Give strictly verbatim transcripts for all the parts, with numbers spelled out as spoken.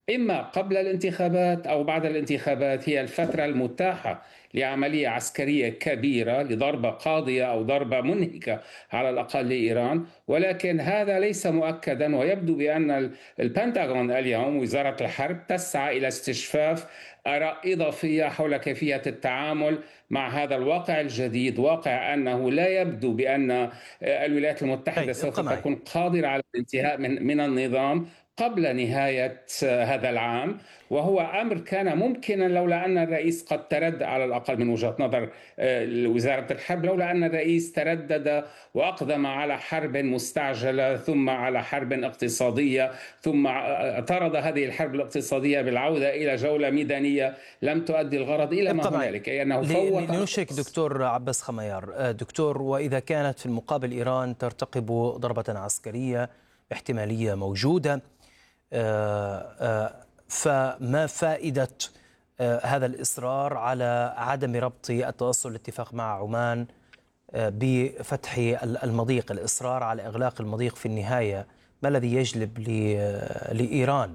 إما قبل الانتخابات أو بعد الانتخابات هي الفترة المتاحة لعملية عسكرية كبيرة، لضربة قاضية أو ضربة منهكة على الأقل لإيران. ولكن هذا ليس مؤكدا، ويبدو بأن البنتاغون اليوم، وزارة الحرب، تسعى إلى استشفاف آراء إضافية حول كيفية التعامل مع هذا الواقع الجديد، واقع أنه لا يبدو بأن الولايات المتحدة طيب سوف ابقى معي. تكون قادرة على الانتهاء من من النظام قبل نهاية هذا العام. وهو أمر كان ممكنا لولا أن الرئيس قد تردد، على الأقل من وجهة نظر آه، وزارة الحرب، لولا أن الرئيس تردد وأقدم على حرب مستعجلة، ثم على حرب اقتصادية، ثم اعترض هذه الحرب الاقتصادية بالعودة إلى جولة ميدانية لم تؤدي الغرض إلى ما ابقى معي هنالك، أي أنه ل- فوت لنشرك القرص. دكتور عباس خميار. آه، دكتور، وإذا كانت في المقابل إيران ترتقب ضربة عسكرية احتمالية موجودة، آه، آه، فما فائدة آه، هذا الإصرار على عدم ربط التوصل الاتفاق مع عمان آه، بفتح المضيق، الإصرار على إغلاق المضيق في النهاية؟ ما الذي يجلب ل- آه، لإيران؟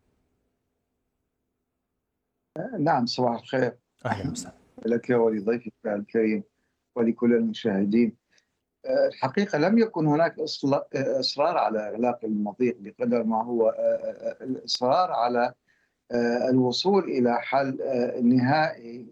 نعم، صباح الخير أهلا وسهلا. لك ولضيفك الكريم ولكل المشاهدين. آه، الحقيقة لم يكن هناك إصلا- آه، إصرار على إغلاق المضيق بقدر ما هو آه، آه، الإصرار على آه، الوصول إلى حل آه، نهائي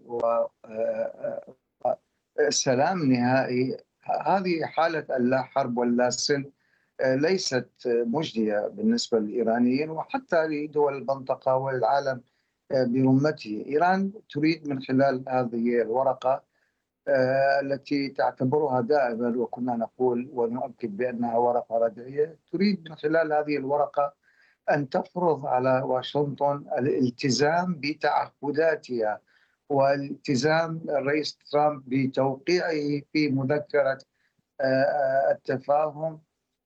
وسلام نهائي. هذه حالة اللا حرب واللا سلم آه، ليست مجدية بالنسبة للإيرانيين وحتى لدول المنطقة والعالم آه، برمته. إيران تريد من خلال هذه الورقة آه، التي تعتبرها دائما، وكنا نقول ونؤكد بأنها ورقة ردعية، تريد من خلال هذه الورقة أن تفرض على واشنطن الالتزام بتعهداتها والالتزام الرئيس ترامب بتوقيعه في مذكرة آه، آه، التفاهم،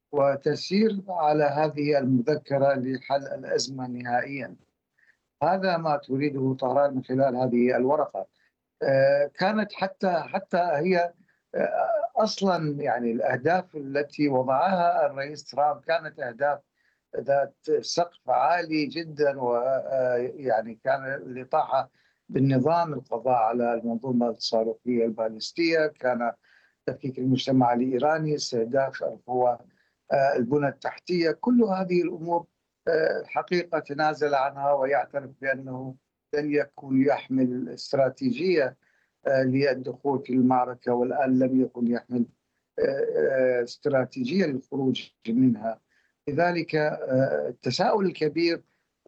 وتسير على هذه المذكرة لحل الأزمة نهائيا. هذا ما تريده طهران من خلال هذه الورقة. آه، كانت حتى حتى هي آه، اصلا يعني الاهداف التي وضعها الرئيس ترامب كانت اهداف ذات سقف عالي جدا، ويعني كان الاطاحه بالنظام، القضاء على المنظومه الصاروخيه البالستيه، كان تفكيك المجتمع الايراني، استهداف القوى آه، البنى التحتيه. كل هذه الامور آه، الحقيقه تنازل عنها ويعترف بانه لن يكون يحمل استراتيجيه آه، للدخول في المعركة، والآن لم يكن يحمل آه، آه، استراتيجية للخروج منها. لذلك آه، التساؤل الكبير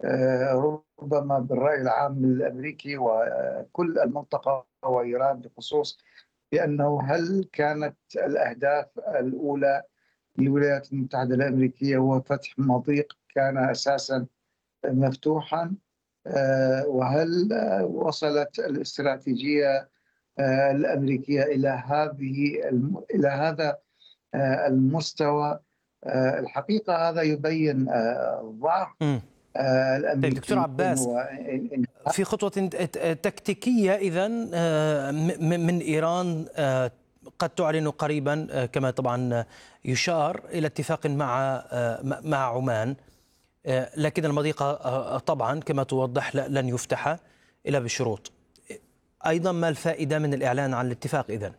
آه، ربما بالرأي العام الأمريكي وكل المنطقة وإيران بخصوص، بأنه هل كانت الأهداف الأولى للولايات المتحدة الأمريكية هو فتح مضيق كان أساسا مفتوحا، آه، وهل آه، وصلت الاستراتيجية آه، الأمريكية إلى هذه الم... إلى هذا آه، المستوى؟ آه، الحقيقة هذا يبين آه، ضعف مم. آه، طيب دكتور الأمريكيين عباس، و... في خطوة تكتيكية إذن آه، م- من إيران آه، قد تعلن قريبا، آه، كما طبعا يشار إلى اتفاق مع آه، مع عمان، آه، لكن المضيق آه، طبعا كما توضح ل- لن يفتح إلا بشروط. أيضا ما الفائدة من الإعلان عن الاتفاق إذن؟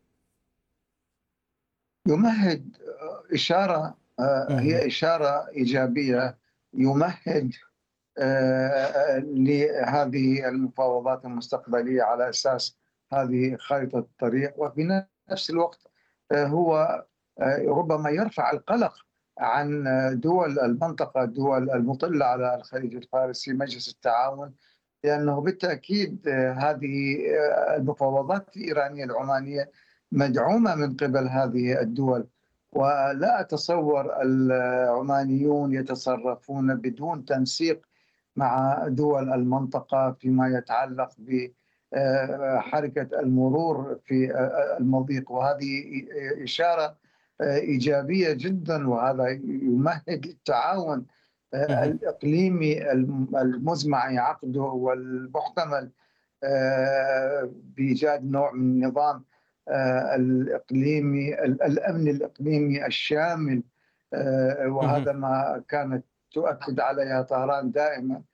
يمهد آه، إشارة آه، مهم. هي إشارة إيجابية، يمهد آه، لهذه المفاوضات المستقبلية على أساس هذه خارطة الطريق، وفي نفس الوقت آه، هو آه، ربما يرفع القلق عن آه، دول المنطقة، الدول المطلة على الخليج الفارسي، مجلس التعاون، لأنه بالتأكيد آه، هذه آه، المفاوضات الإيرانية العمانية مدعومة من قبل هذه الدول، ولا أتصور العمانيون يتصرفون بدون تنسيق مع دول المنطقة فيما يتعلق بحركة المرور في المضيق. وهذه إشارة إيجابية جدا، وهذا يمهد للتعاون مهم. الإقليمي المزمع عقده والمحتمل بإيجاد نوع من النظام الإقليمي، الأمن الإقليمي الشامل. مهم. وهذا ما كانت تؤكد عليها طهران دائما،